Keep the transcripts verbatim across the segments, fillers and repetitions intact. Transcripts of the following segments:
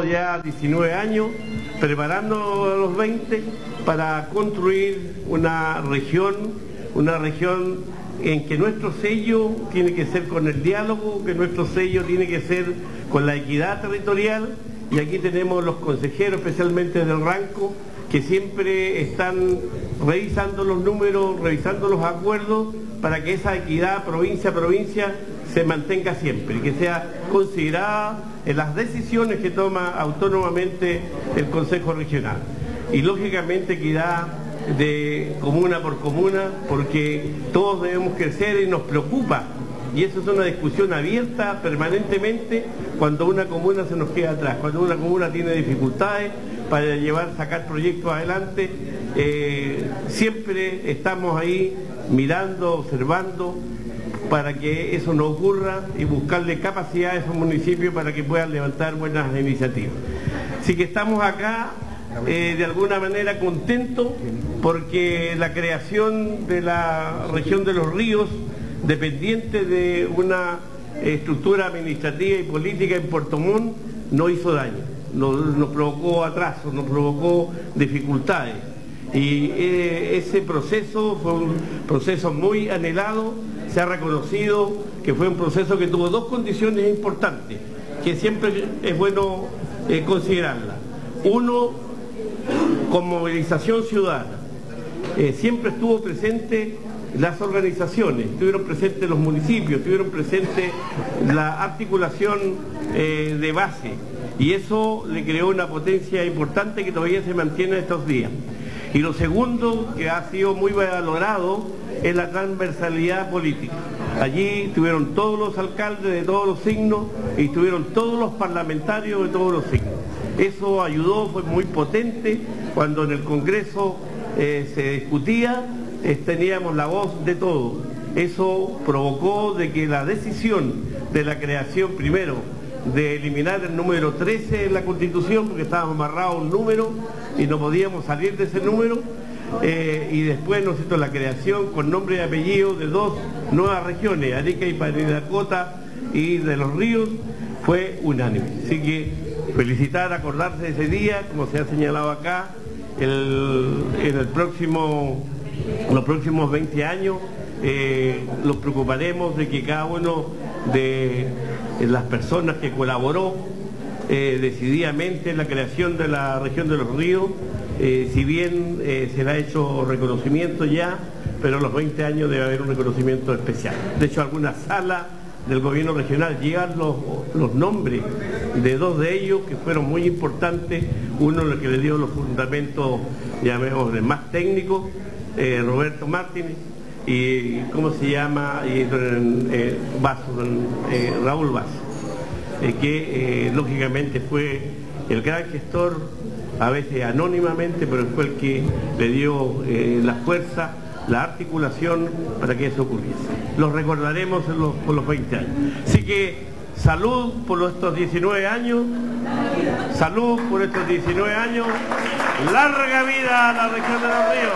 llevamos ya diecinueve años preparando a los veinte para construir una región, una región en que nuestro sello tiene que ser con el diálogo, que nuestro sello tiene que ser con la equidad territorial, y aquí tenemos los consejeros, especialmente del Ranco, que siempre están revisando los números, revisando los acuerdos, para que esa equidad provincia a provincia se mantenga siempre y que sea considerada en las decisiones que toma autónomamente el Consejo Regional. Y lógicamente equidad de comuna por comuna, porque todos debemos crecer y nos preocupa, y eso es una discusión abierta permanentemente cuando una comuna se nos queda atrás, cuando una comuna tiene dificultades para llevar, sacar proyectos adelante. Eh, siempre estamos ahí mirando, observando para que eso no ocurra y buscarle capacidad a esos municipios para que puedan levantar buenas iniciativas. Así que estamos acá eh, de alguna manera contentos porque la creación de la región de los ríos, dependiente de una estructura administrativa y política en Puerto Montt, no hizo daño, nos, nos provocó atrasos, nos provocó dificultades. Y eh, ese proceso fue un proceso muy anhelado, se ha reconocido que fue un proceso que tuvo dos condiciones importantes, que siempre es bueno eh, considerarlas. Uno, con movilización ciudadana. Eh, siempre estuvo presente las organizaciones, estuvieron presentes los municipios, estuvieron presentes la articulación eh, de base, y eso le creó una potencia importante que todavía se mantiene estos días. Y lo segundo, que ha sido muy valorado, es la transversalidad política. Allí estuvieron todos los alcaldes de todos los signos y estuvieron todos los parlamentarios de todos los signos. Eso ayudó, fue muy potente. Cuando en el Congreso eh, se discutía, eh, teníamos la voz de todos. Eso provocó de que la decisión de la creación, primero, de eliminar el número trece en la Constitución, porque estábamos amarrados a un número y no podíamos salir de ese número, eh, y después, ¿no es cierto?, la creación con nombre y apellido de dos nuevas regiones, Arica y Parinacota y de los Ríos, fue unánime. Así que felicitar, acordarse de ese día, como se ha señalado acá, el, en el próximo, los próximos veinte años eh, nos preocuparemos de que cada uno de las personas que colaboró eh, decididamente en la creación de la región de los ríos, eh, si bien eh, se le ha hecho reconocimiento ya, pero a los veinte años debe haber un reconocimiento especial. De hecho, alguna sala del gobierno regional llegan los, los nombres de dos de ellos que fueron muy importantes. Uno, el que le dio los fundamentos, llamémosle, más técnicos, eh, Roberto Martínez, y cómo se llama, y eh, Vaso, eh, Raúl Vaso, eh, que eh, lógicamente fue el gran gestor, a veces anónimamente, pero fue el que le dio eh, la fuerza, la articulación para que eso ocurriese. Los recordaremos en los, por los veinte años. Así que salud por estos diecinueve años, salud por estos diecinueve años, larga vida a la región de los ríos.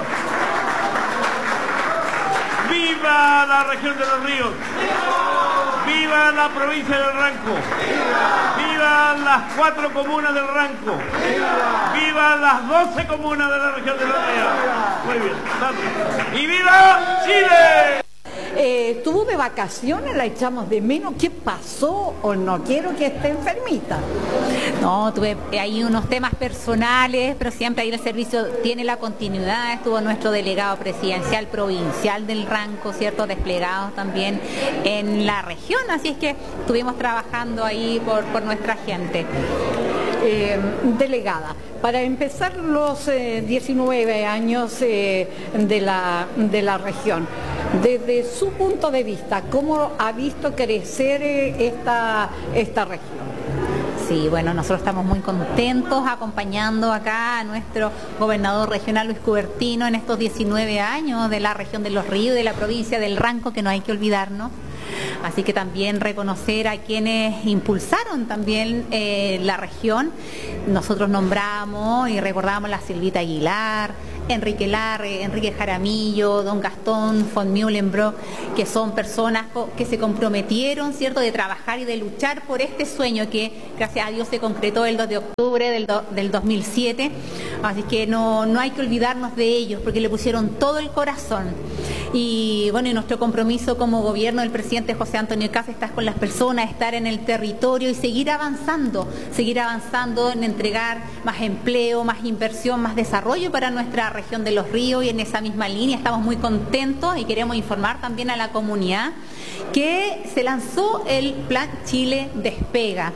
¡Viva la región de los ríos! ¡Viva la provincia del Ranco! ¡Viva las cuatro comunas del Ranco! ¡Viva las doce comunas de la región de los ríos! Muy bien, dale. ¡Y viva Chile! Eh, estuvo de vacaciones, la echamos de menos. ¿Qué pasó? O no quiero que esté enfermita. No, tuve ahí unos temas personales, pero siempre ahí el servicio tiene la continuidad. Estuvo nuestro delegado presidencial provincial del Ranco, ¿cierto?, desplegado también en la región, así es que estuvimos trabajando ahí por, por nuestra gente. Eh, delegada, para empezar los eh, diecinueve años eh, de, la, de la región, desde su punto de vista, ¿cómo ha visto crecer eh, esta, esta región? Sí, bueno, nosotros estamos muy contentos acompañando acá a nuestro gobernador regional Luis Cubertino en estos diecinueve años de la región de los ríos, de la provincia del Ranco, que no hay que olvidarnos. Así que también reconocer a quienes impulsaron también eh, la región. Nosotros nombramos y recordamos a la Silvita Aguilar, Enrique Larre, Enrique Jaramillo, don Gastón von Mühlenbrock, que son personas que se comprometieron, ¿cierto?, de trabajar y de luchar por este sueño que, gracias a Dios, se concretó el dos de octubre del, do, del dos mil siete. Así que no, no hay que olvidarnos de ellos, porque le pusieron todo el corazón. Y bueno, y nuestro compromiso como gobierno del presidente José Antonio Kast es estar con las personas, estar en el territorio y seguir avanzando, seguir avanzando en entregar más empleo, más inversión, más desarrollo para nuestra región de Los Ríos, y en esa misma línea estamos muy contentos y queremos informar también a la comunidad que se lanzó el Plan Chile Despega,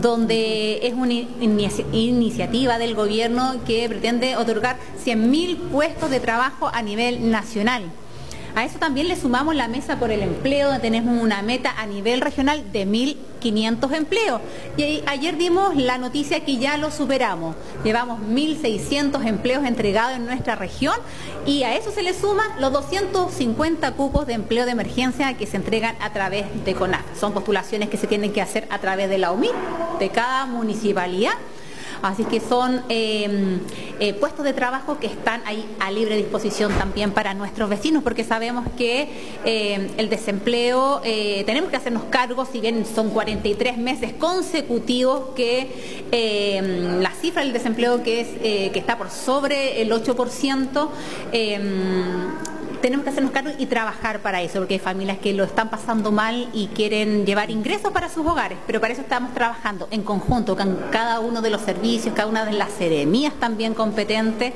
donde es una inici- iniciativa del gobierno que pretende otorgar cien mil puestos de trabajo a nivel nacional. A eso también le sumamos la Mesa por el Empleo, donde tenemos una meta a nivel regional de mil quinientos empleos. Y ayer dimos la noticia que ya lo superamos. Llevamos mil seiscientos empleos entregados en nuestra región, y a eso se le suman los doscientos cincuenta cupos de empleo de emergencia que se entregan a través de CONAF. Son postulaciones que se tienen que hacer a través de la U M I, de cada municipalidad. Así que son eh, eh, puestos de trabajo que están ahí a libre disposición también para nuestros vecinos, porque sabemos que eh, el desempleo, eh, tenemos que hacernos cargo, si bien son cuarenta y tres meses consecutivos que eh, la cifra del desempleo que, es, eh, que está por sobre el ocho por ciento, eh, tenemos que hacernos cargo y trabajar para eso, porque hay familias que lo están pasando mal y quieren llevar ingresos para sus hogares, pero para eso estamos trabajando en conjunto con cada uno de los servicios, cada una de las seremías también competentes,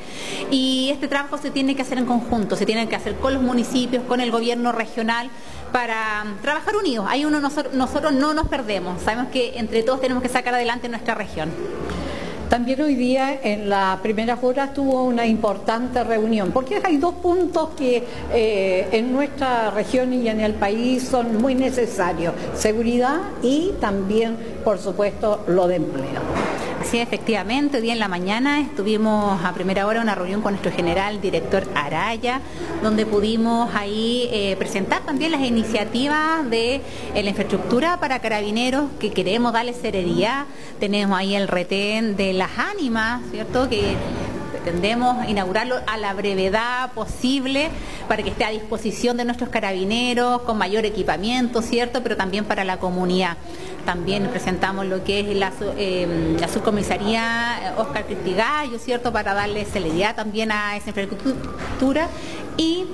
y este trabajo se tiene que hacer en conjunto, se tiene que hacer con los municipios, con el gobierno regional, para trabajar unidos. Ahí uno nosotros, nosotros no nos perdemos, sabemos que entre todos tenemos que sacar adelante nuestra región. También hoy día en la primera hora tuvo una importante reunión, porque hay dos puntos que eh, en nuestra región y en el país son muy necesarios: seguridad y también, por supuesto, lo de empleo. Sí, efectivamente, hoy día en la mañana estuvimos a primera hora en una reunión con nuestro general director Araya, donde pudimos ahí eh, presentar también las iniciativas de eh, la infraestructura para carabineros, que queremos darle celeridad. Tenemos ahí el retén de Las Ánimas, ¿cierto?, que pretendemos inaugurarlo a la brevedad posible para que esté a disposición de nuestros carabineros con mayor equipamiento, ¿cierto?, pero también para la comunidad. También presentamos lo que es la, eh, la subcomisaría Oscar Cristigallo, ¿cierto?, para darle celeridad también a esa infraestructura, y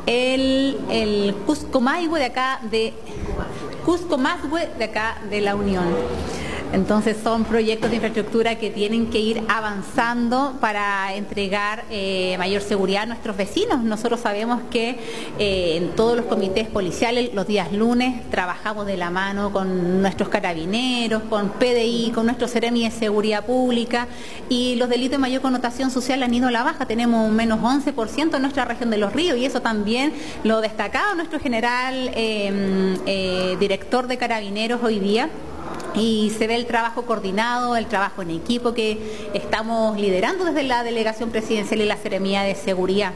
el, el Cusco Maihue de acá de Cusco Mashue de acá de la Unión. Entonces son proyectos de infraestructura que tienen que ir avanzando para entregar eh, mayor seguridad a nuestros vecinos. Nosotros sabemos que eh, en todos los comités policiales los días lunes trabajamos de la mano con nuestros carabineros, con P D I, con nuestros seremi de seguridad pública, y los delitos de mayor connotación social han ido a la baja. Tenemos un menos once por ciento en nuestra región de Los Ríos, y eso también lo destacaba nuestro general eh, eh, director de Carabineros hoy día. Y se ve el trabajo coordinado, el trabajo en equipo que estamos liderando desde la Delegación Presidencial y la Seremía de Seguridad.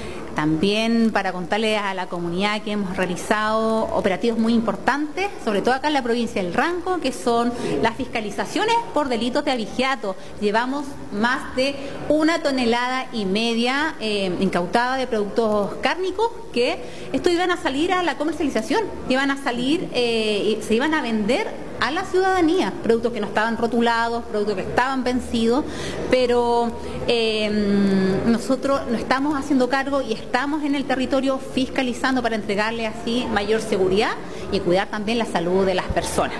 También para contarles a la comunidad que hemos realizado operativos muy importantes, sobre todo acá en la provincia del Ranco, que son las fiscalizaciones por delitos de abigeato. Llevamos más de una tonelada y media eh, incautada de productos cárnicos, que esto iban a salir a la comercialización, iban a salir, eh, se iban a vender a la ciudadanía, productos que no estaban rotulados, productos que estaban vencidos, pero eh, nosotros nos estamos haciendo cargo y estamos en el territorio fiscalizando para entregarle así mayor seguridad y cuidar también la salud de las personas.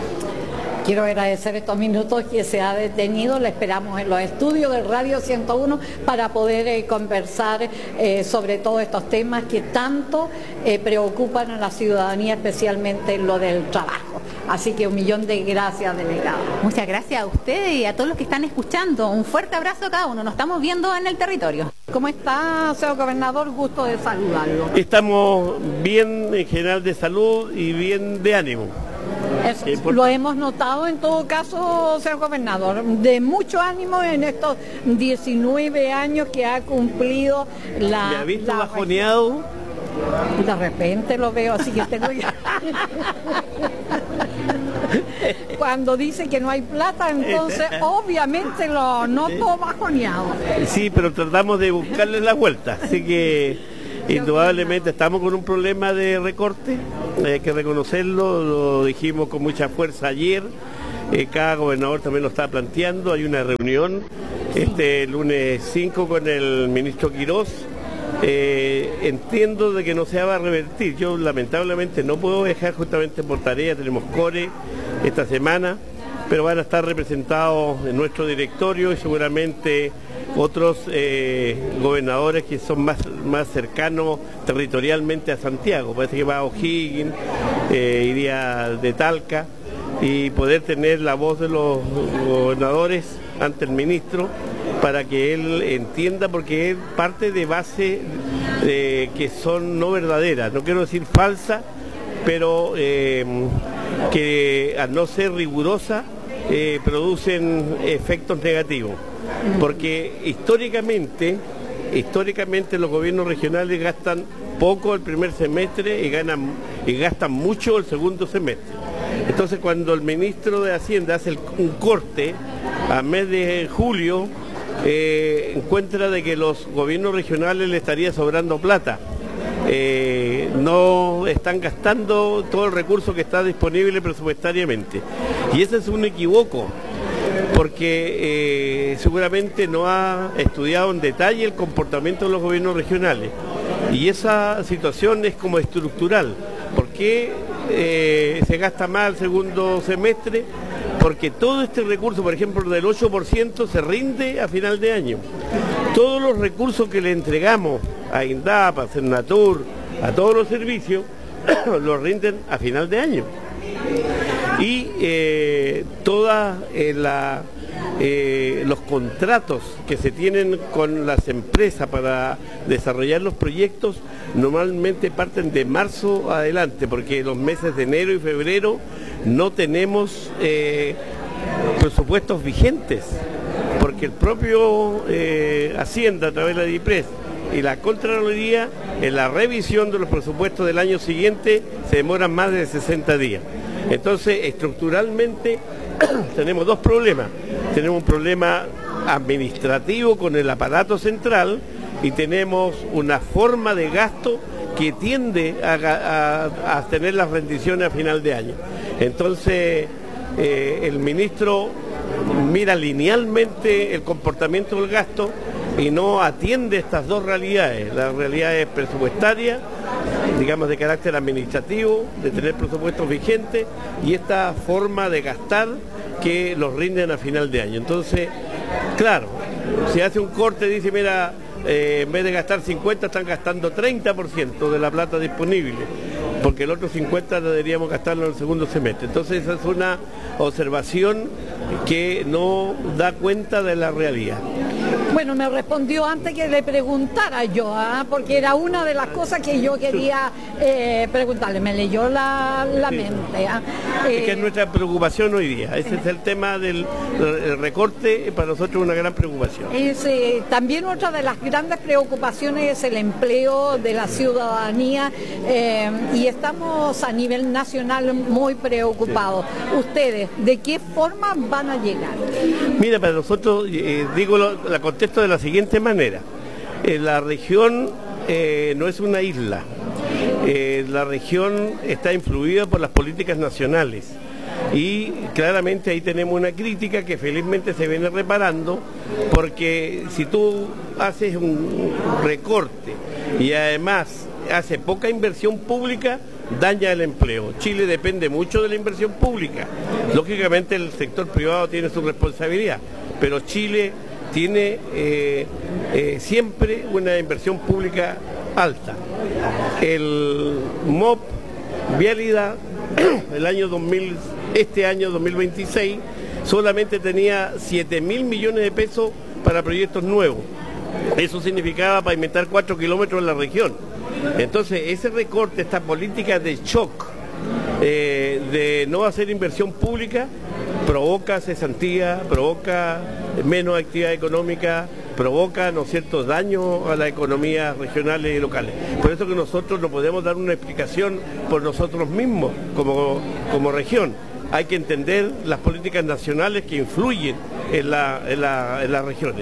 Quiero agradecer estos minutos que se ha detenido. Le esperamos en los estudios del Radio ciento uno para poder eh, conversar eh, sobre todos estos temas que tanto eh, preocupan a la ciudadanía, especialmente lo del trabajo. Así que un millón de gracias, delegado. Muchas gracias a ustedes y a todos los que están escuchando. Un fuerte abrazo a cada uno. Nos estamos viendo en el territorio. ¿Cómo está, señor gobernador? Gusto de saludarlo. Estamos bien en general de salud y bien de ánimo. Eso, lo hemos notado en todo caso, señor gobernador, de mucho ánimo en estos diecinueve años que ha cumplido la... ¿Me ha visto la bajoneado? De repente lo veo, así que tengo que... Cuando dice que no hay plata, entonces obviamente lo noto bajoneado. Sí, pero tratamos de buscarle la vuelta, así que indudablemente estamos con un problema de recorte, hay que reconocerlo, lo dijimos con mucha fuerza ayer, eh, cada gobernador también lo está planteando, hay una reunión este lunes cinco con el ministro Quirós. Eh, entiendo de que no se va a revertir, yo lamentablemente no puedo dejar justamente por tarea, tenemos core esta semana, pero van a estar representados en nuestro directorio y seguramente otros eh, gobernadores que son más, más cercanos territorialmente a Santiago, parece que va a O'Higgins, eh, iría de Talca, y poder tener la voz de los gobernadores ante el ministro para que él entienda, porque es parte de base eh, que son no verdaderas, no quiero decir falsas, pero eh, que al no ser rigurosa eh, producen efectos negativos, porque históricamente, históricamente los gobiernos regionales gastan poco el primer semestre y, ganan, y gastan mucho el segundo semestre. Entonces cuando el ministro de Hacienda hace el, un corte a mes de julio, eh, encuentra de que los gobiernos regionales le estaría sobrando plata. Eh, no están gastando todo el recurso que está disponible presupuestariamente. Y ese es un equivoco, porque eh, seguramente no ha estudiado en detalle el comportamiento de los gobiernos regionales. Y esa situación es como estructural. ¿Por qué eh, se gasta más el segundo semestre? Porque todo este recurso, por ejemplo, del ocho por ciento se rinde a final de año. Todos los recursos que le entregamos a INDAP, a Cernatur, a todos los servicios, los rinden a final de año. Y eh, toda eh, la... Eh, los contratos que se tienen con las empresas para desarrollar los proyectos normalmente parten de marzo adelante, porque los meses de enero y febrero no tenemos eh, presupuestos vigentes, porque el propio eh, Hacienda a través de la DIPRES y la Contraloría en la revisión de los presupuestos del año siguiente se demoran más de sesenta días. Entonces, estructuralmente tenemos dos problemas. Tenemos un problema administrativo con el aparato central y tenemos una forma de gasto que tiende a, a, a tener las rendiciones a final de año. Entonces, eh, el ministro mira linealmente el comportamiento del gasto y no atiende estas dos realidades, las realidades presupuestarias, digamos de carácter administrativo, de tener presupuestos vigentes, y esta forma de gastar que los rinden a final de año. Entonces, claro, si hace un corte, dice, mira, eh, en vez de gastar cincuenta, están gastando treinta por ciento de la plata disponible, porque el otro cincuenta deberíamos gastarlo en el segundo semestre. Entonces, esa es una observación que no da cuenta de la realidad. Bueno, me respondió antes que le preguntara yo, ¿eh? Porque era una de las cosas que yo quería eh, preguntarle, me leyó la, la sí. mente. ¿eh? Es que es nuestra preocupación hoy día, ese eh, es el tema del el recorte, para nosotros es una gran preocupación. Es, eh, también otra de las grandes preocupaciones es el empleo de la ciudadanía eh, y estamos a nivel nacional muy preocupados. Sí. Ustedes, ¿de qué forma van a llegar? Mira, para nosotros, eh, digo lo, la contesto de la siguiente manera. Eh, la región eh, no es una isla. Eh, la región está influida por las políticas nacionales y claramente ahí tenemos una crítica que felizmente se viene reparando, porque si tú haces un recorte y además hace poca inversión pública, daña el empleo. Chile depende mucho de la inversión pública. Lógicamente el sector privado tiene su responsabilidad, pero Chile tiene eh, eh, siempre una inversión pública alta. El M O P Vialidad el año dos mil, este año dos mil veintiséis solamente tenía siete mil millones de pesos para proyectos nuevos. Eso significaba pavimentar cuatro kilómetros en la región. Entonces ese recorte, esta política de shock, eh, de no hacer inversión pública, provoca cesantía, provoca menos actividad económica, provoca, ¿no es cierto?, daño a las economías regionales y locales. Por eso que nosotros no podemos dar una explicación por nosotros mismos como, como región. hay que entender las políticas nacionales que influyen en, la, en, la, en las regiones.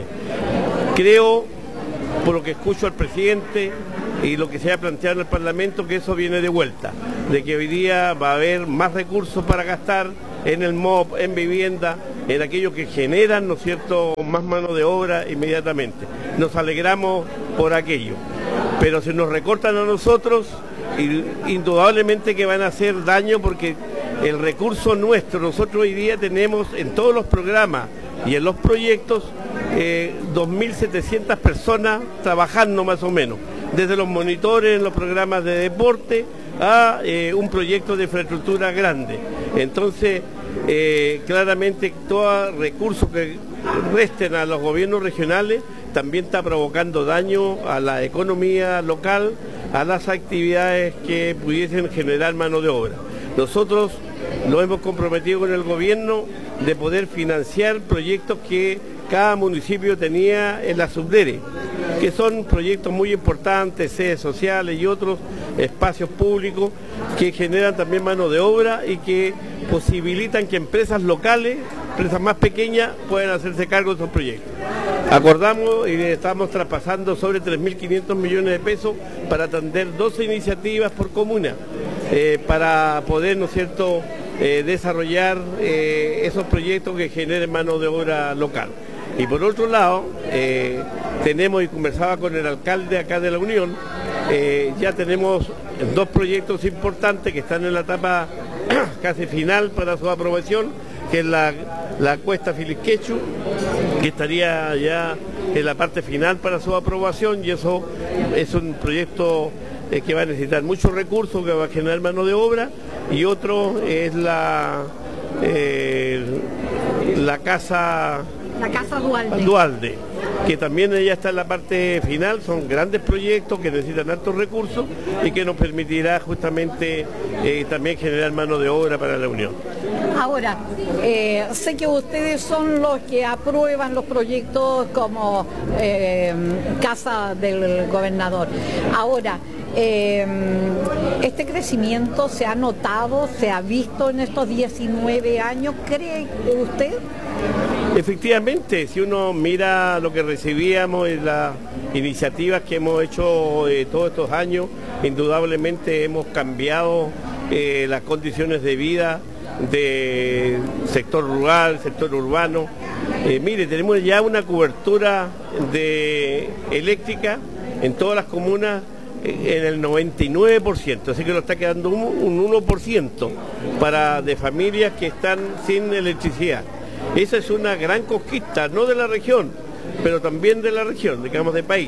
Creo, por lo que escucho al presidente y lo que se ha planteado en el Parlamento, que eso viene de vuelta, de que hoy día va a haber más recursos para gastar en el M O P, en vivienda, en aquello que generan, ¿no es cierto?, más mano de obra inmediatamente. Nos alegramos por aquello, pero si nos recortan a nosotros, indudablemente que van a hacer daño, porque el recurso nuestro, nosotros hoy día tenemos en todos los programas y en los proyectos eh, dos mil setecientas personas trabajando más o menos, desde los monitores en los programas de deporte a eh, un proyecto de infraestructura grande. Entonces, eh, claramente todo recurso que resten a los gobiernos regionales también está provocando daño a la economía local, a las actividades que pudiesen generar mano de obra. Nosotros nos hemos comprometido con el gobierno de poder financiar proyectos que cada municipio tenía en la Subdere, que son proyectos muy importantes, sedes sociales y otros espacios públicos que generan también mano de obra y que posibilitan que empresas locales, empresas más pequeñas, puedan hacerse cargo de esos proyectos. Acordamos y estamos traspasando sobre tres mil quinientos millones de pesos para atender doce iniciativas por comuna, eh, para poder, ¿no es cierto?, eh, desarrollar eh, esos proyectos que generen mano de obra local. Y por otro lado, eh, tenemos, y conversaba con el alcalde acá de la Unión, eh, ya tenemos dos proyectos importantes que están en la etapa casi final para su aprobación, que es la, la Cuesta Filisquechu, que estaría ya en la parte final para su aprobación, y eso es un proyecto eh, que va a necesitar muchos recursos, que va a generar mano de obra, y otro es la, eh, la casa... La Casa Dualde. Dualde, que también ya está en la parte final. Son grandes proyectos que necesitan altos recursos y que nos permitirá justamente eh, también generar mano de obra para la Unión. Ahora, eh, sé que ustedes son los que aprueban los proyectos como eh, Casa del Gobernador. Ahora, eh, este crecimiento se ha notado, se ha visto en estos diecinueve años, ¿cree usted? Efectivamente, si uno mira lo que recibíamos en las iniciativas que hemos hecho eh, todos estos años, indudablemente hemos cambiado eh, las condiciones de vida del sector rural, sector urbano. Eh, mire, tenemos ya una cobertura de eléctrica en todas las comunas eh, en el noventa y nueve por ciento, así que nos está quedando un, un uno por ciento para de familias que están sin electricidad. Esa es una gran conquista, no de la región, pero también de la región, digamos, del país.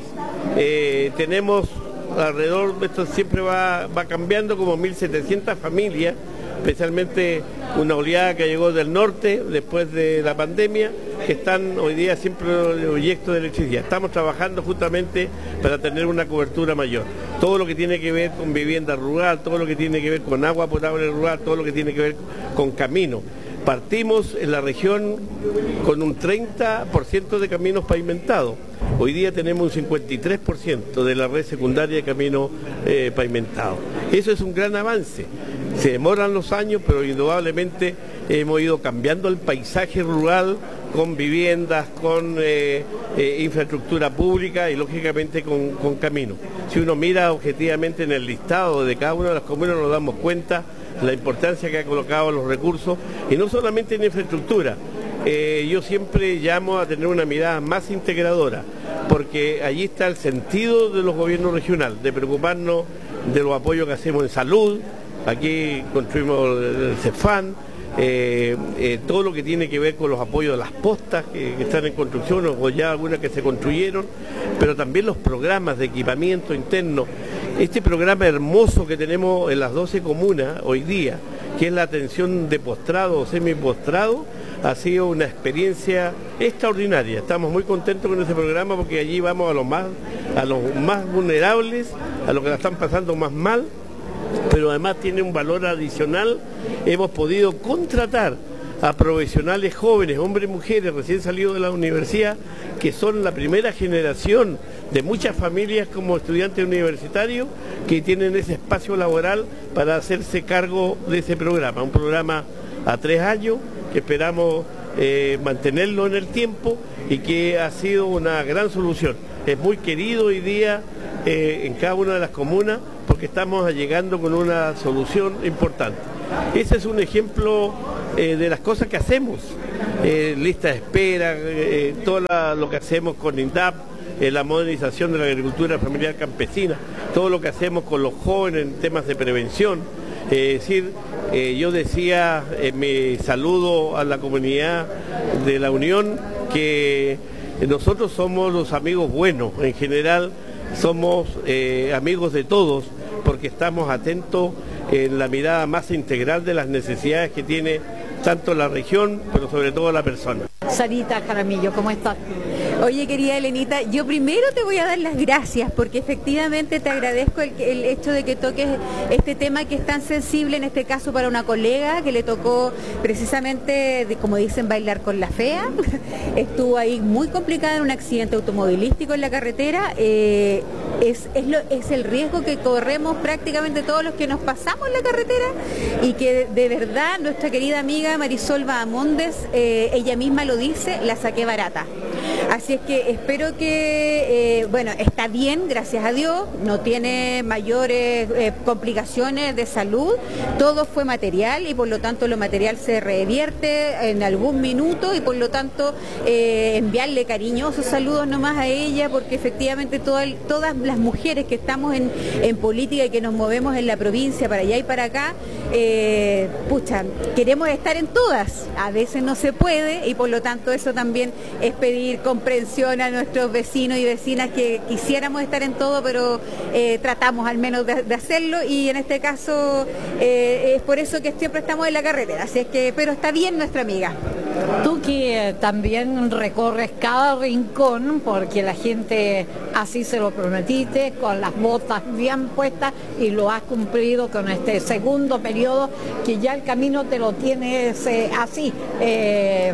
Eh, tenemos alrededor, esto siempre va, va cambiando, como mil setecientas familias, especialmente una oleada que llegó del norte después de la pandemia, que están hoy día siempre proyectos de electricidad. Estamos trabajando justamente para tener una cobertura mayor. Todo lo que tiene que ver con vivienda rural, todo lo que tiene que ver con agua potable rural, todo lo que tiene que ver con caminos. Partimos en la región con un treinta por ciento de caminos pavimentados. Hoy día tenemos un cincuenta y tres por ciento de la red secundaria de caminos eh, pavimentados. Eso es un gran avance. Se demoran los años, pero indudablemente hemos ido cambiando el paisaje rural con viviendas, con eh, eh, infraestructura pública y lógicamente con, con caminos. Si uno mira objetivamente en el listado de cada una de las comunas, nos damos cuenta la importancia que ha colocado los recursos, y no solamente en infraestructura. Eh, yo siempre llamo a tener una mirada más integradora, porque allí está el sentido de los gobiernos regionales, de preocuparnos de los apoyos que hacemos en salud. Aquí construimos el CEFAN, eh, eh, todo lo que tiene que ver con los apoyos de las postas que, que están en construcción, o ya algunas que se construyeron, pero también los programas de equipamiento interno. Este programa hermoso que tenemos en las doce comunas hoy día, que es la atención de postrado o semi-postrado, ha sido una experiencia extraordinaria. Estamos muy contentos con ese programa porque allí vamos a los más, a los más vulnerables, a los que la están pasando más mal, pero además tiene un valor adicional. Hemos podido contratar a profesionales jóvenes, hombres y mujeres recién salidos de la universidad, que son la primera generación de muchas familias como estudiantes universitarios que tienen ese espacio laboral para hacerse cargo de ese programa, un programa a tres años, que esperamos eh, mantenerlo en el tiempo y que ha sido una gran solución. Es muy querido hoy día eh, en cada una de las comunas porque estamos llegando con una solución importante. Ese es un ejemplo eh, de las cosas que hacemos, eh, lista de espera, eh, todo la, lo que hacemos con INDAP, eh, la modernización de la agricultura familiar campesina, todo lo que hacemos con los jóvenes en temas de prevención. Eh, es decir, eh, yo decía en mi saludo a la comunidad de la Unión que nosotros somos los amigos buenos, en general somos eh, amigos de todos porque estamos atentos en la mirada más integral de las necesidades que tiene tanto la región, pero sobre todo la persona. Sarita Jaramillo, ¿cómo estás? Oye, querida Elenita, yo primero te voy a dar las gracias porque efectivamente te agradezco el, el hecho de que toques este tema que es tan sensible, en este caso para una colega que le tocó precisamente, de, como dicen, bailar con la fea. Estuvo ahí muy complicada en un accidente automovilístico en la carretera. Eh, es, es, lo, es el riesgo que corremos prácticamente todos los que nos pasamos en la carretera y que de, de verdad nuestra querida amiga Marisol Bahamondes, eh, ella misma lo dice, la saqué barata. Así es que espero que, eh, bueno, está bien, gracias a Dios, no tiene mayores eh, complicaciones de salud, todo fue material y por lo tanto lo material se revierte en algún minuto y por lo tanto eh, enviarle cariñosos saludos nomás a ella porque efectivamente toda, todas las mujeres que estamos en, en política y que nos movemos en la provincia para allá y para acá, eh, pucha, queremos estar en todas, a veces no se puede y por lo tanto eso también es pedir comprensión a nuestros vecinos y vecinas que quisiéramos estar en todo, pero eh, tratamos al menos de, de hacerlo y en este caso eh, es por eso que siempre estamos en la carretera, así es que, pero está bien nuestra amiga. Tú que también recorres cada rincón, porque la gente así se lo prometiste, con las botas bien puestas y lo has cumplido con este segundo periodo, que ya el camino te lo tienes eh, así, eh, eh,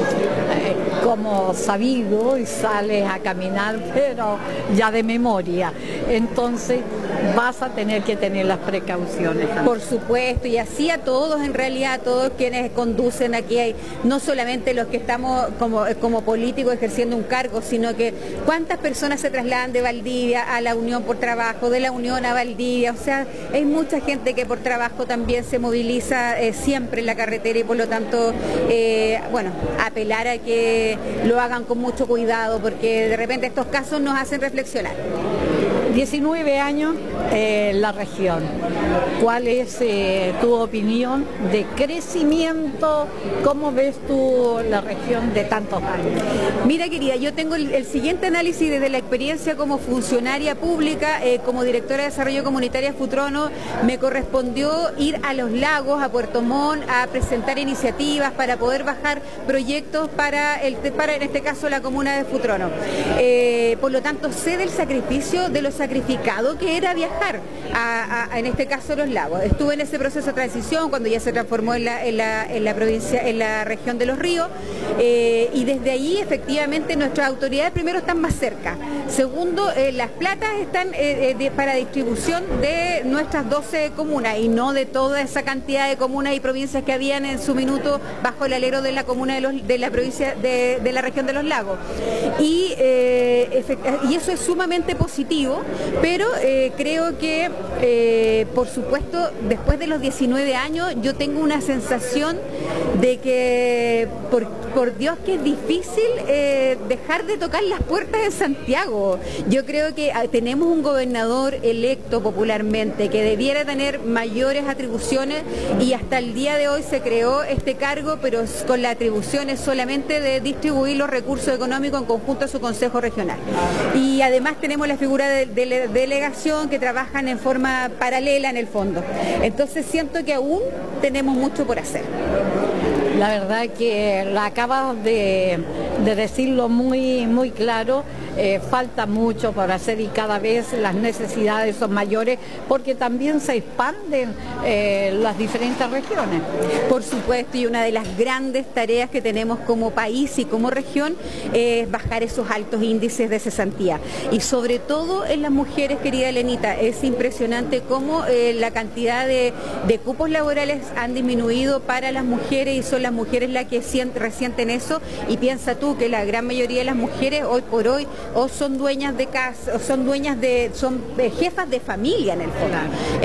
como sabido y sales a caminar, pero ya de memoria. Entonces vas a tener que tener las precauciones. Por supuesto, y así a todos, en realidad, a todos quienes conducen aquí, hay, no solamente los que estamos como, como políticos ejerciendo un cargo, sino que cuántas personas se trasladan de Valdivia a la Unión por trabajo, de la Unión a Valdivia, o sea, hay mucha gente que por trabajo también se moviliza eh, siempre en la carretera y por lo tanto, eh, bueno, apelar a que lo hagan con mucho cuidado porque de repente estos casos nos hacen reflexionar. diecinueve años en eh, la región. ¿Cuál es eh, tu opinión de crecimiento? ¿Cómo ves tú la región de tantos años? Mira, querida, yo tengo el, el siguiente análisis desde la experiencia como funcionaria pública, eh, como directora de Desarrollo Comunitario Futrono, me correspondió ir a Los Lagos, a Puerto Montt, a presentar iniciativas para poder bajar proyectos para, el, para en este caso, la comuna de Futrono. Eh, por lo tanto, sé del sacrificio de los sacrificado que era viajar a, a, en este caso Los Lagos. Estuve en ese proceso de transición cuando ya se transformó en la, en la, en la provincia, en la región de Los Ríos eh, y desde ahí efectivamente nuestras autoridades primero están más cerca, segundo eh, las platas están eh, de, para distribución de nuestras doce comunas y no de toda esa cantidad de comunas y provincias que habían en su minuto bajo el alero de la comuna de, los, de la provincia de, de la región de Los Lagos y, eh, y eso es sumamente positivo. Pero eh, creo que, eh, por supuesto, después de los diecinueve años, yo tengo una sensación de que, por, por Dios, que es difícil eh, dejar de tocar las puertas de Santiago. Yo creo que tenemos un gobernador electo popularmente que debiera tener mayores atribuciones y hasta el día de hoy se creó este cargo, pero con las atribuciones solamente de distribuir los recursos económicos en conjunto a su Consejo Regional. Y además tenemos la figura de, de De delegación que trabajan en forma paralela en el fondo. Entonces siento que aún tenemos mucho por hacer. La verdad que la acabas de, de decirlo muy, muy claro, eh, falta mucho por hacer y cada vez las necesidades son mayores porque también se expanden eh, las diferentes regiones. Por supuesto, y una de las grandes tareas que tenemos como país y como región es bajar esos altos índices de cesantía. Y sobre todo en las mujeres, querida Elenita, es impresionante cómo eh, la cantidad de, de cupos laborales han disminuido para las mujeres y son las mujeres las que sienten, resienten eso. Y piensa tú que la gran mayoría de las mujeres hoy por hoy o son dueñas de casa, o son dueñas de, son eh, jefas de familia en el fondo.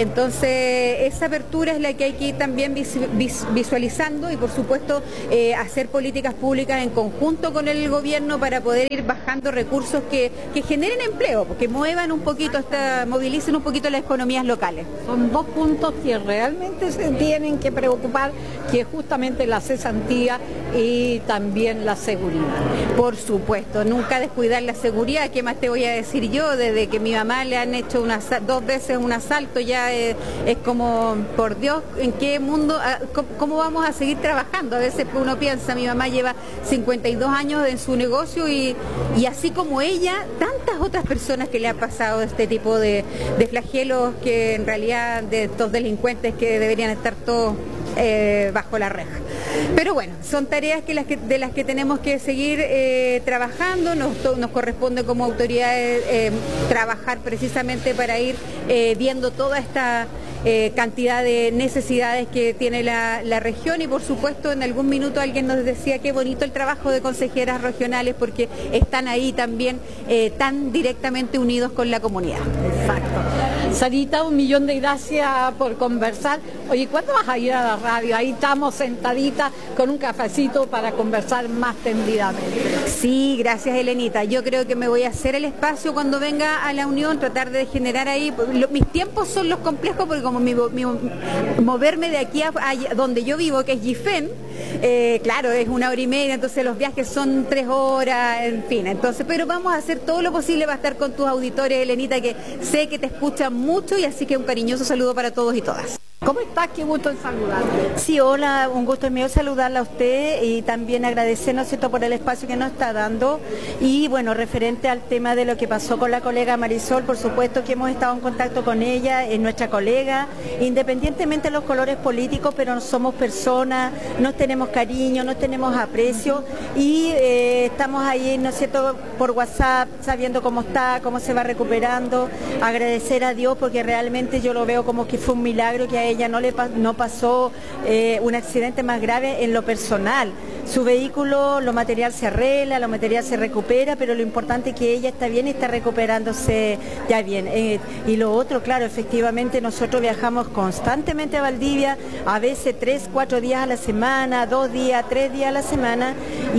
Entonces esa apertura es la que hay que ir también vis, vis, visualizando y por supuesto eh, hacer políticas públicas en conjunto con el gobierno para poder ir bajando recursos que, que generen empleo, que muevan un poquito, hasta, movilicen un poquito las economías locales. Son dos puntos que realmente se tienen que preocupar, que es justamente la cesantía y también la seguridad. Por supuesto, nunca descuidar la seguridad. ¿Qué más te voy a decir yo? Desde que mi mamá le han hecho una, dos veces un asalto ya es, es como, por Dios, ¿en qué mundo, cómo vamos a seguir trabajando? A veces uno piensa, mi mamá lleva cincuenta y dos años en su negocio y, y así como ella, tantas otras personas que le han pasado este tipo de, de flagelos que en realidad de estos delincuentes que deberían estar todos eh, bajo la reja. Pero bueno, son tareas que las que, de las que tenemos que seguir eh, trabajando, nos, nos corresponde como autoridades eh, trabajar precisamente para ir eh, viendo toda esta eh, cantidad de necesidades que tiene la, la región y por supuesto en algún minuto alguien nos decía qué bonito el trabajo de consejeras regionales porque están ahí también eh, tan directamente unidos con la comunidad. Exacto. Sarita, un millón de gracias por conversar. Oye, ¿cuándo vas a ir a la radio? Ahí estamos sentaditas con un cafecito para conversar más tendidamente. Sí, gracias Elenita. Yo creo que me voy a hacer el espacio cuando venga a la Unión, tratar de generar ahí. Lo, mis tiempos son los complejos porque como mi, mi, moverme de aquí a, a donde yo vivo, que es Gifén, eh, claro, es una hora y media, entonces los viajes son tres horas, en fin. Entonces, pero vamos a hacer todo lo posible para estar con tus auditores, Elenita, que sé que te escuchan mucho y así que un cariñoso saludo para todos y todas. ¿Cómo estás? Qué gusto en saludarte. Sí, hola, un gusto es mío saludarla a usted y también agradecernos, ¿cierto?, por el espacio que nos está dando. Y bueno, referente al tema de lo que pasó con la colega Marisol, por supuesto que hemos estado en contacto con ella, es nuestra colega, independientemente de los colores políticos, pero somos personas, nos tenemos cariño, nos tenemos aprecio y eh, estamos ahí, ¿no es cierto?, por WhatsApp, sabiendo cómo está, cómo se va recuperando, agradecer a Dios porque realmente yo lo veo como que fue un milagro que a ella no le no pasó eh, un accidente más grave en lo personal. Su vehículo, lo material se arregla, lo material se recupera, pero lo importante es que ella está bien y está recuperándose ya bien. Eh, y lo otro, claro, efectivamente nosotros viajamos constantemente a Valdivia, a veces tres, cuatro días a la semana, dos días, tres días a la semana,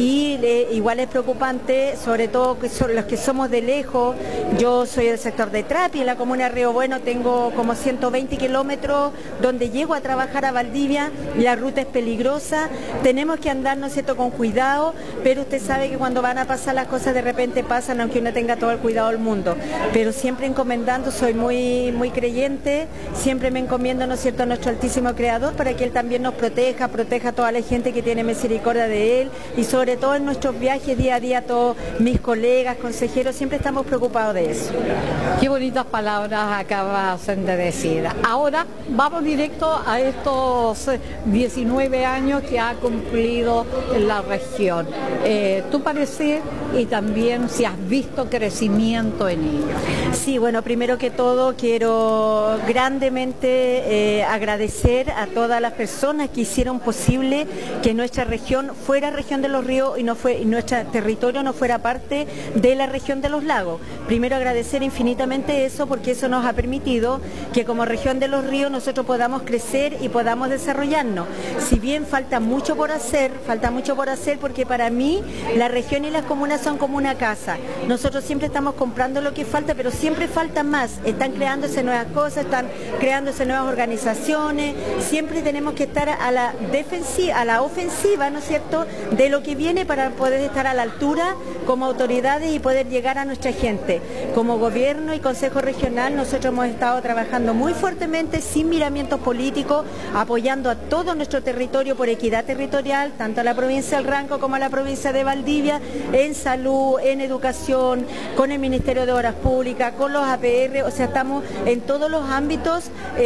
y eh, igual es preocupante, sobre todo que son los que somos de lejos. Yo soy del sector de Trapi, en la comuna de Río Bueno tengo como ciento veinte kilómetros donde llego a trabajar a Valdivia, la ruta es peligrosa, tenemos que andar, ¿no es cierto?, con cuidado, pero usted sabe que cuando van a pasar las cosas de repente pasan, aunque uno tenga todo el cuidado del mundo, pero siempre encomendando, soy muy muy creyente, siempre me encomiendo, ¿no es cierto?, a nuestro altísimo Creador para que Él también nos proteja, proteja a toda la gente que tiene misericordia de Él y sobre todo en nuestros viajes día a día, todos mis colegas, consejeros, siempre estamos preocupados de eso. Qué bonitas palabras acabas de decir. Ahora vamos directo a estos diecinueve años que ha cumplido la región. Eh, ¿Tu parecer y también si has visto crecimiento en ello? Sí, bueno, primero que todo quiero grandemente eh, agradecer a todas las personas que hicieron posible que nuestra región fuera región de los ríos y no fue y nuestro territorio no fuera parte de la región de los lagos. Primero agradecer infinitamente eso porque eso nos ha permitido que como región de los ríos nosotros podamos crecer y podamos desarrollarnos. Si bien falta mucho por hacer, falta mucho por hacer porque para mí la región y las comunas son como una casa. Nosotros siempre estamos comprando lo que falta, pero siempre falta más. Están creándose nuevas cosas, están creándose nuevas organizaciones. Siempre tenemos que estar a la defensiva, a la ofensiva, ¿no es cierto?, de lo que viene para poder estar a la altura como autoridades y poder llegar a nuestra gente. Como gobierno y consejo regional nosotros hemos estado trabajando muy fuertemente, sin miramientos políticos, apoyando a todo nuestro territorio por equidad territorial, tanto a la provincia del Ranco como la provincia de Valdivia, en salud, en educación, con el Ministerio de Obras Públicas, con los A P R, o sea, estamos en todos los ámbitos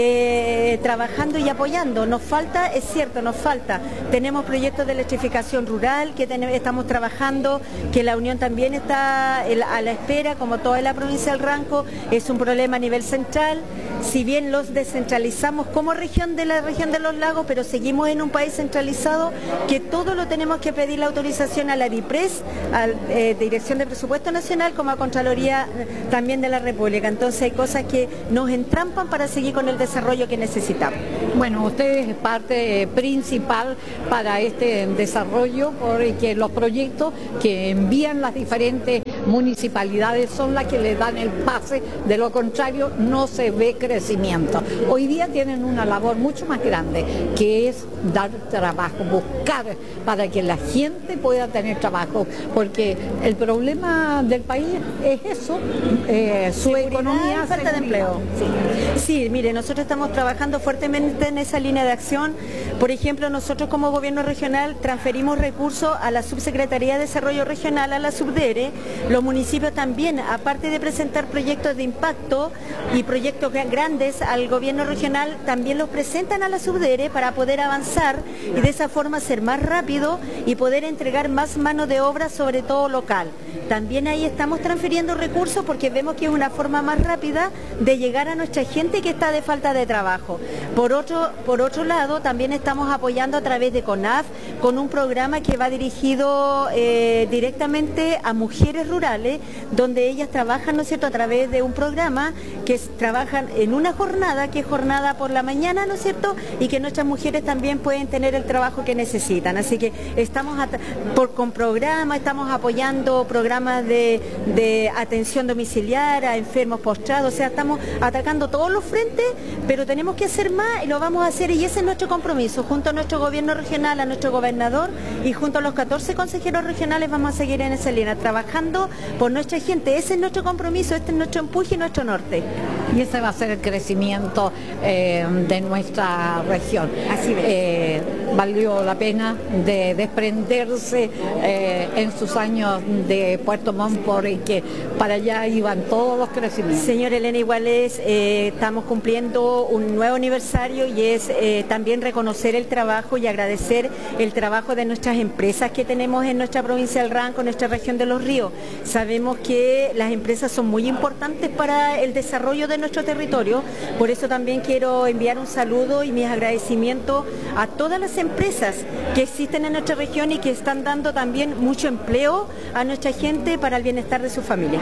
eh, trabajando y apoyando. Nos falta, es cierto, nos falta. Tenemos proyectos de electrificación rural que tenemos, estamos trabajando, que la Unión también está a la espera, como toda la provincia del Ranco, es un problema a nivel central. Si bien los descentralizamos como región de la región de los lagos, pero seguimos en un país centralizado que todo lo tenemos que pedir la autorización a la DIPRES, a la eh, Dirección de Presupuesto Nacional, como a Contraloría también de la República. Entonces hay cosas que nos entrampan para seguir con el desarrollo que necesitamos. Bueno, usted es parte eh, principal para este desarrollo, porque los proyectos que envían las diferentes municipalidades son las que le dan el pase, de lo contrario no se ve crecimiento. Hoy día tienen una labor mucho más grande, que es dar trabajo, buscar para que la gente pueda tener trabajo, porque el problema del país es eso, eh, su Seguridad, economía, falta de empleo. Sí. sí, mire, nosotros estamos trabajando fuertemente en esa línea de acción. Por ejemplo, nosotros como gobierno regional transferimos recursos a la Subsecretaría de Desarrollo Regional, a la SUBDERE. Los municipios también, aparte de presentar proyectos de impacto y proyectos grandes al gobierno regional, también los presentan a la SUBDERE para poder avanzar y de esa forma ser más rápido y poder entregar más mano de obra, sobre todo local. También ahí estamos transfiriendo recursos porque vemos que es una forma más rápida de llegar a nuestra gente que está de falta de trabajo. Por otro, por otro lado, también estamos apoyando a través de CONAF con un programa que va dirigido eh, directamente a mujeres rurales, donde ellas trabajan, ¿no es cierto?, a través de un programa que es, trabajan en una jornada, que es jornada por la mañana, ¿no es cierto?, y que nuestras mujeres también pueden tener el trabajo que necesitan. Así que estamos a, por, con programas, estamos apoyando programas de, de atención domiciliaria a enfermos postrados, o sea, estamos atacando todos los frentes, pero tenemos que hacer más y lo vamos a hacer, y ese es nuestro compromiso, junto a nuestro gobierno regional, a nuestro gobernador y junto a los catorce consejeros regionales vamos a seguir en esa línea, trabajando por nuestra gente. Ese es nuestro compromiso, este es nuestro empuje y nuestro norte. Y ese va a ser el crecimiento eh, de nuestra región. Así es. Eh, valió la pena de desprenderse eh, en sus años de Puerto Montt, porque para allá iban todos los crecimientos. Señor Elena, igual es, eh, estamos cumpliendo un nuevo aniversario y es eh, también reconocer el trabajo y agradecer el trabajo de nuestras empresas que tenemos en nuestra provincia del Ranco, en nuestra región de Los Ríos. Sabemos que las empresas son muy importantes para el desarrollo de nuestro territorio, por eso también quiero enviar un saludo y mis agradecimientos a todas las empresas que existen en nuestra región y que están dando también mucho empleo a nuestra gente para el bienestar de su familia.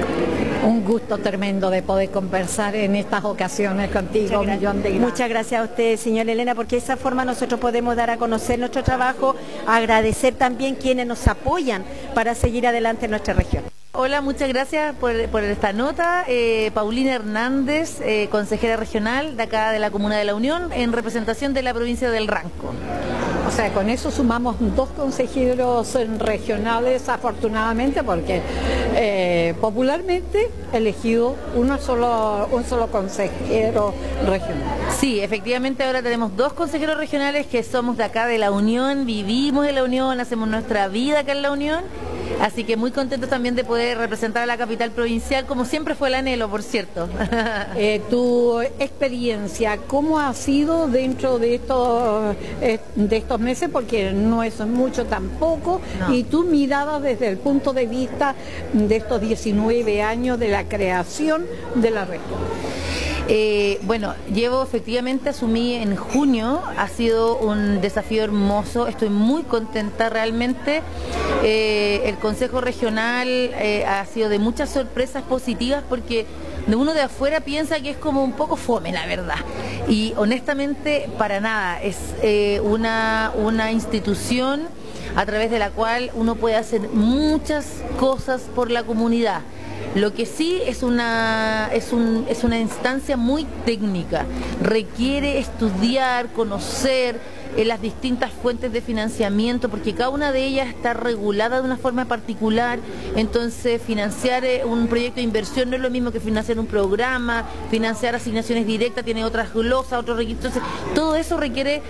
Un gusto tremendo de poder conversar en estas ocasiones contigo. Muchas, millón de gracias. Muchas gracias a usted, señora Elena, porque de esa forma nosotros podemos dar a conocer nuestro trabajo, agradecer también quienes nos apoyan para seguir adelante en nuestra región. Hola, muchas gracias por, por esta nota. Eh, Paulina Hernández, eh, consejera regional de acá de la Comuna de la Unión, en representación de la provincia del Ranco. O sea, con eso sumamos dos consejeros regionales, afortunadamente, porque eh, popularmente elegido uno solo, un solo consejero regional. Sí, efectivamente ahora tenemos dos consejeros regionales que somos de acá de la Unión, vivimos en la Unión, hacemos nuestra vida acá en la Unión. Así que muy contentos también de poder representar a la capital provincial, como siempre fue el anhelo, por cierto. Eh, tu experiencia, ¿cómo ha sido dentro de estos, eh, de estos meses? Porque no es mucho tampoco. No. Y tu mirada desde el punto de vista de estos diecinueve años de la creación de la región. Eh, bueno, llevo efectivamente, asumí en junio, ha sido un desafío hermoso, estoy muy contenta realmente. Eh, el Consejo Regional eh, ha sido de muchas sorpresas positivas, porque de uno de afuera piensa que es como un poco fome, la verdad, y honestamente para nada, es eh, una, una institución a través de la cual uno puede hacer muchas cosas por la comunidad. Lo que sí es una, es, un, es una instancia muy técnica, requiere estudiar, conocer eh, las distintas fuentes de financiamiento, porque cada una de ellas está regulada de una forma particular. Entonces financiar eh, un proyecto de inversión no es lo mismo que financiar un programa, financiar asignaciones directas tiene otras glosas, otros requisitos. Entonces, todo eso requiere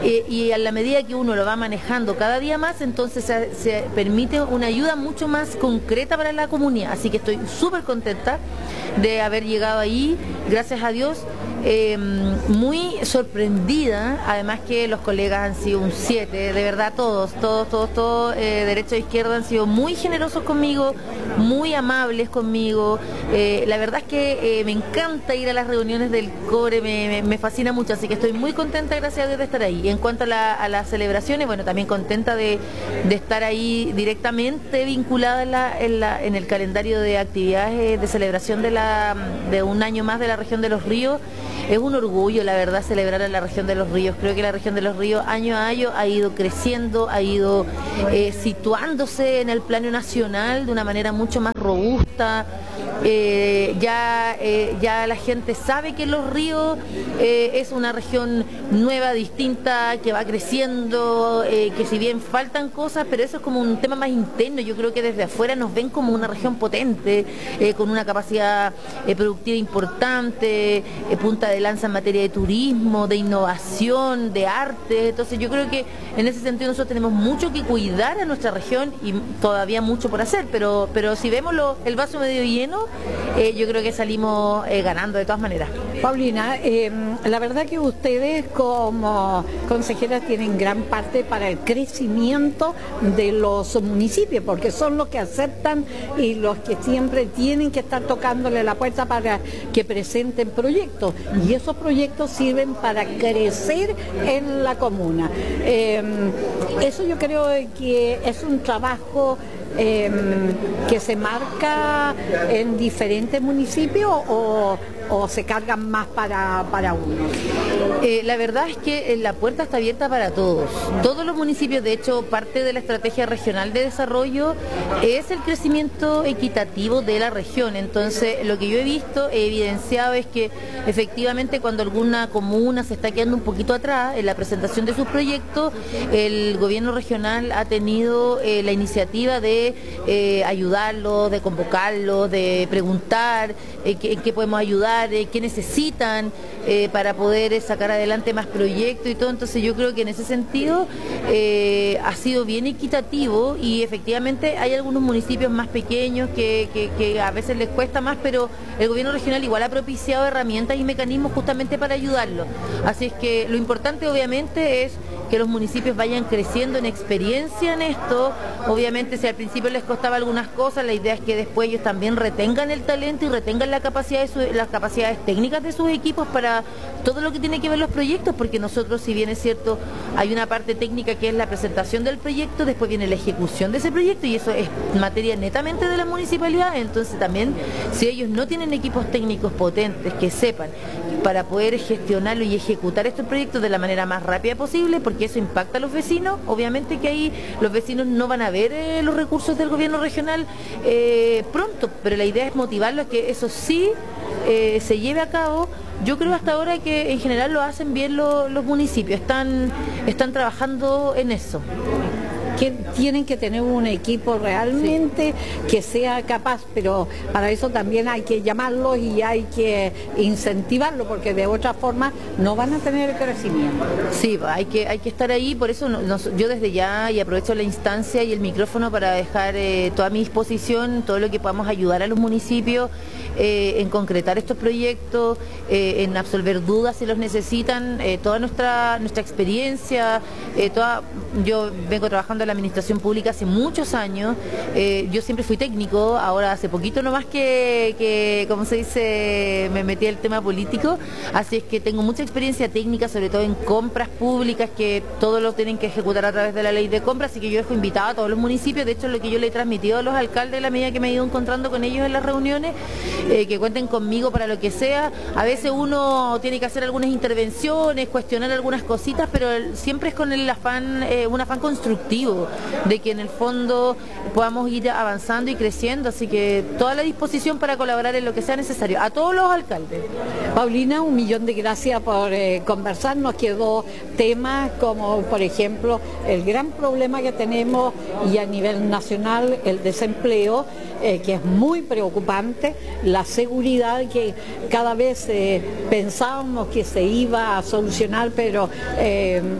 eh, y a la medida que uno lo va manejando cada día más, entonces se, se permite una ayuda mucho más concreta para la comunidad. Así que estoy súper contenta de haber llegado ahí, gracias a Dios. Eh, muy sorprendida, además que los colegas han sido un siete, de verdad todos, todos, todos, todos, eh, derecha e izquierda han sido muy generosos conmigo, muy amables conmigo. Eh, la verdad es que eh, me encanta ir a las reuniones del CORE, me, me, me fascina mucho, así que estoy muy contenta, gracias a Dios, de estar ahí. Y en cuanto a, la, a las celebraciones, bueno, también contenta de, de estar ahí directamente vinculada en, la, en, la, en el calendario de actividades de celebración de, la, de un año más de la región de Los Ríos. Es un orgullo, la verdad, celebrar a la región de Los Ríos. Creo que la región de Los Ríos año a año ha ido creciendo, ha ido eh, situándose en el plano nacional de una manera mucho más robusta. Eh, ya, eh, ya la gente sabe que Los Ríos eh, es una región nueva, distinta, que va creciendo, eh, que si bien faltan cosas, pero eso es como un tema más interno. Yo creo que desde afuera nos ven como una región potente, eh, con una capacidad eh, productiva importante, eh, punta de lanza en materia de turismo, de innovación, de arte. Entonces yo creo que en ese sentido nosotros tenemos mucho que cuidar a nuestra región y todavía mucho por hacer, pero, pero si vemos lo, el vaso medio lleno, eh, yo creo que salimos eh, ganando de todas maneras. Paulina, eh, la verdad que ustedes como consejeras tienen gran parte para el crecimiento de los municipios, porque son los que aceptan y los que siempre tienen que estar tocándole la puerta para que presenten proyectos, y esos proyectos sirven para crecer en la comuna. Eh, eso yo creo que es un trabajo eh, que se marca en diferentes municipios o, o se cargan más para, para uno. Eh, la verdad es que la puerta está abierta para todos. Todos los municipios, de hecho, parte de la estrategia regional de desarrollo es el crecimiento equitativo de la región. Entonces, lo que yo he visto, he evidenciado es que efectivamente cuando alguna comuna se está quedando un poquito atrás en la presentación de sus proyectos, el gobierno regional ha tenido eh, la iniciativa de eh, ayudarlos, de convocarlos, de preguntar eh, en qué podemos ayudar, eh, qué necesitan eh, para poder sacar adelante más proyectos y todo. Entonces yo creo que en ese sentido eh, ha sido bien equitativo, y efectivamente hay algunos municipios más pequeños que, que, que a veces les cuesta más, pero el gobierno regional igual ha propiciado herramientas y mecanismos justamente para ayudarlos. Así es que lo importante obviamente es que los municipios vayan creciendo en experiencia en esto. Obviamente si al principio les costaba algunas cosas, la idea es que después ellos también retengan el talento y retengan la capacidad de su, las capacidades técnicas de sus equipos para todo lo que tiene que ver los proyectos, porque nosotros, si bien es cierto, hay una parte técnica que es la presentación del proyecto, después viene la ejecución de ese proyecto, y eso es materia netamente de la municipalidad. Entonces también, si ellos no tienen equipos técnicos potentes que sepan para poder gestionarlo y ejecutar estos proyectos de la manera más rápida posible, porque eso impacta a los vecinos, obviamente que ahí los vecinos no van a ver eh, los recursos del gobierno regional eh, pronto, pero la idea es motivarlos a que eso sí eh, se lleve a cabo. Yo creo hasta ahora que en general lo hacen bien lo, los municipios, están, están trabajando en eso. Que tienen que tener un equipo realmente sí. que sea capaz, pero para eso también hay que llamarlos y hay que incentivarlos, porque de otra forma no van a tener crecimiento. Sí, hay que, hay que estar ahí, por eso nos, yo desde ya, y aprovecho la instancia y el micrófono para dejar eh, toda mi disposición, todo lo que podamos ayudar a los municipios eh, en concretar estos proyectos, eh, en absolver dudas si los necesitan, eh, toda nuestra, nuestra experiencia, eh, toda, yo vengo trabajando en la administración pública hace muchos años, eh, yo siempre fui técnico, ahora hace poquito nomás que, que, como se dice, me metí al tema político, así es que tengo mucha experiencia técnica, sobre todo en compras públicas, que todos lo tienen que ejecutar a través de la ley de compras, así que yo dejo invitado a todos los municipios, de hecho lo que yo le he transmitido a los alcaldes a la medida que me he ido encontrando con ellos en las reuniones, eh, que cuenten conmigo para lo que sea. A veces uno tiene que hacer algunas intervenciones, cuestionar algunas cositas, pero siempre es con el afán, eh, un afán constructivo, de que en el fondo podamos ir avanzando y creciendo, así que toda la disposición para colaborar en lo que sea necesario, a todos los alcaldes. Paulina, un millón de gracias por eh, conversar. Nos quedó temas como, por ejemplo, el gran problema que tenemos y a nivel nacional, el desempleo, eh, que es muy preocupante, la seguridad que cada vez eh, pensábamos que se iba a solucionar, pero eh,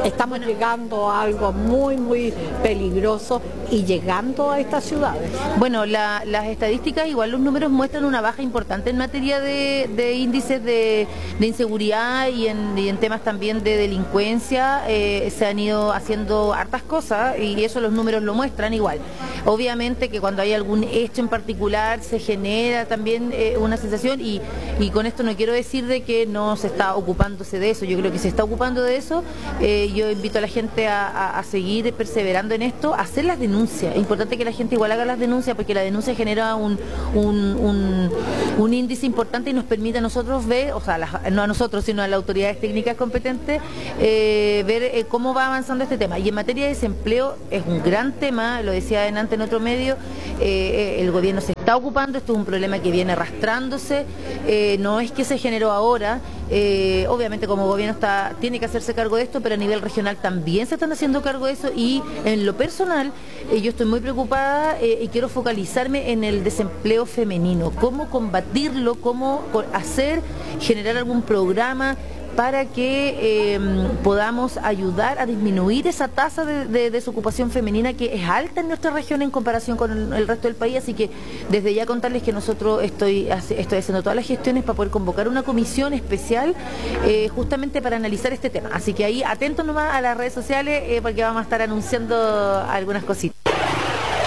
Estamos llegando a algo muy, muy peligroso y llegando a estas ciudades. Bueno, la, las estadísticas, igual los números muestran una baja importante en materia de, de índices de, de inseguridad y en, y en temas también de delincuencia. Eh, se han ido haciendo hartas cosas y eso los números lo muestran igual. Obviamente que cuando hay algún hecho en particular se genera también eh, una sensación y, y con esto no quiero decir de que no se está ocupándose de eso, yo creo que se está ocupando de eso. Eh, yo invito a la gente a, a, a seguir perseverando en esto, a hacer las denuncias. Es importante que la gente igual haga las denuncias porque la denuncia genera un, un, un, un índice importante y nos permite a nosotros ver, o sea, la, no a nosotros sino a las autoridades técnicas competentes, eh, ver eh, cómo va avanzando este tema. Y en materia de desempleo es un gran tema, lo decía adelante en otro medio, eh, el gobierno se está ocupando, esto es un problema que viene arrastrándose, eh, no es que se generó ahora, eh, obviamente como gobierno está, tiene que hacerse cargo de esto, pero a nivel regional también se están haciendo cargo de eso y en lo personal eh, yo estoy muy preocupada eh, y quiero focalizarme en el desempleo femenino, cómo combatirlo, cómo hacer, generar algún programa para que eh, podamos ayudar a disminuir esa tasa de, de desocupación femenina que es alta en nuestra región en comparación con el, el resto del país, así que desde ya contarles que nosotros estoy, estoy haciendo todas las gestiones para poder convocar una comisión especial eh, justamente para analizar este tema, así que ahí atentos nomás a las redes sociales eh, porque vamos a estar anunciando algunas cositas.